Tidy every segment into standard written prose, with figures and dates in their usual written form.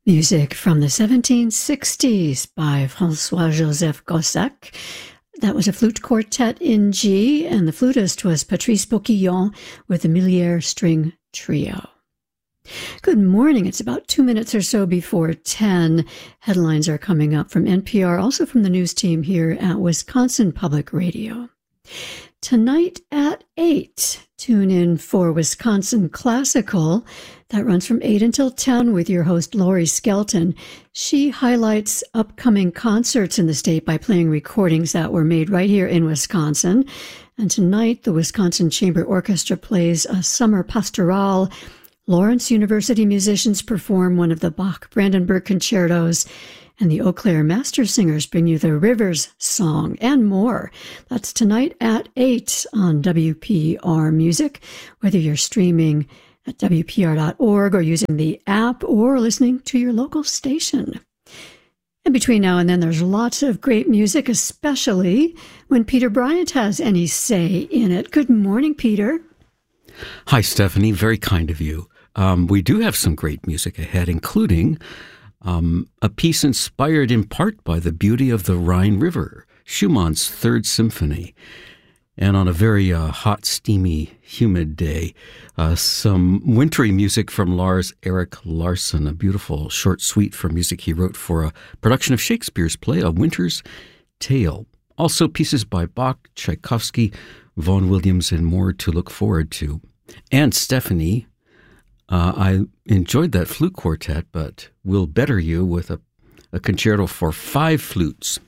Music from the 1760s by François-Joseph Gossack. That was a flute quartet in G, and the flutist was Patrice Boquillon with the Millière String Trio. Good morning. It's about 2 minutes or so before 10. Headlines are coming up from NPR, also from the news team here at Wisconsin Public Radio. Tonight at 8, tune in for Wisconsin Classical. That runs from 8 until 10 with your host, Lori Skelton. She highlights upcoming concerts in the state by playing recordings that were made right here in Wisconsin. And tonight, the Wisconsin Chamber Orchestra plays a summer pastoral. Lawrence University musicians perform one of the Bach-Brandenburg concertos. And the Eau Claire Master Singers bring you the Rivers Song and more. That's tonight at 8 on WPR Music, whether you're streaming at WPR.org or using the app or listening to your local station. And between now and then, there's lots of great music, especially when Peter Bryant has any say in it. Good morning, Peter. Hi, Stephanie. Very kind of you. We do have some great music ahead, including a piece inspired in part by the beauty of the Rhine River, Schumann's Third Symphony. And on a very hot, steamy, humid day, some wintry music from Lars Erik Larsson, a beautiful short suite for music he wrote for a production of Shakespeare's play, A Winter's Tale. Also pieces by Bach, Tchaikovsky, Vaughan Williams, and more to look forward to. And Stephanie, I enjoyed that flute quartet, but we'll better you with a concerto for 5 flutes.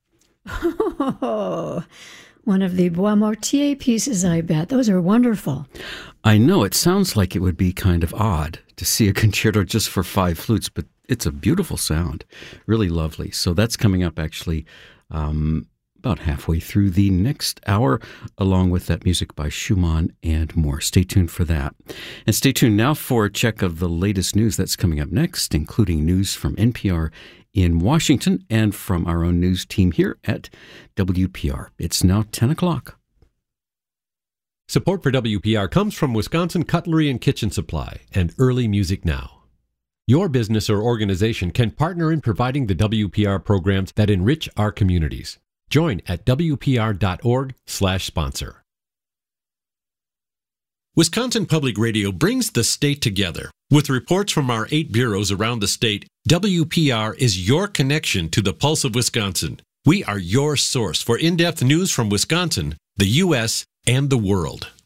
Oh, one of the Bois Mortier pieces, I bet. Those are wonderful. I know, it sounds like it would be kind of odd to see a concerto just for 5 flutes, but it's a beautiful sound. Really lovely. So that's coming up actually about halfway through the next hour, along with that music by Schumann and more. Stay tuned for that. And stay tuned now for a check of the latest news that's coming up next, including news from NPR in Washington and from our own news team here at WPR. It's now 10 o'clock. Support for WPR comes from Wisconsin Cutlery and Kitchen Supply and Early Music Now. Your business or organization can partner in providing the WPR programs that enrich our communities. Join at WPR.org/sponsor. Wisconsin Public Radio brings the state together. With reports from our 8 bureaus around the state, WPR is your connection to the pulse of Wisconsin. We are your source for in-depth news from Wisconsin, the U.S., and the world.